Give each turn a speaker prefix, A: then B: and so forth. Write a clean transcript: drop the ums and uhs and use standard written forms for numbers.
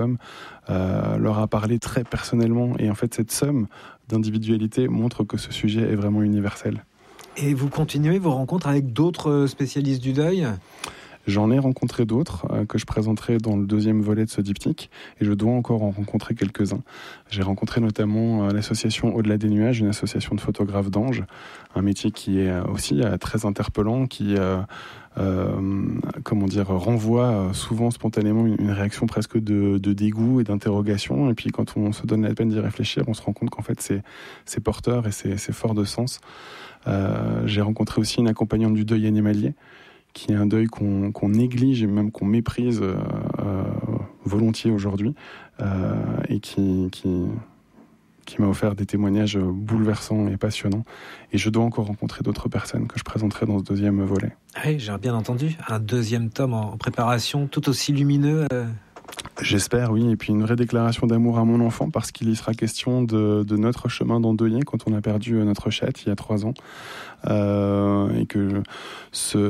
A: leur a parlé très personnellement. Et en fait, cette somme d'individualité montre que ce sujet est vraiment universel.
B: Et vous continuez vos rencontres avec d'autres spécialistes du deuil ?
A: J'en ai rencontré d'autres que je présenterai dans le deuxième volet de ce diptyque et je dois encore en rencontrer quelques-uns. J'ai rencontré notamment l'association Au-delà des nuages, une association de photographes d'anges, un métier qui est aussi très interpellant, qui renvoie souvent spontanément une réaction presque de dégoût et d'interrogation. Et puis quand on se donne la peine d'y réfléchir, on se rend compte qu'en fait c'est porteur et c'est fort de sens. J'ai rencontré aussi une accompagnante du deuil animalier, qui est un deuil qu'on néglige et même qu'on méprise volontiers aujourd'hui, et qui m'a offert des témoignages bouleversants et passionnants. Et je dois encore rencontrer d'autres personnes que je présenterai dans ce deuxième volet.
B: Oui, j'ai bien entendu. Un deuxième tome en préparation, tout aussi lumineux.
A: J'espère, oui. Et puis une vraie déclaration d'amour à mon enfant, parce qu'il y sera question de notre chemin d'endeuillé quand on a perdu notre chatte il y a 3 ans. Et que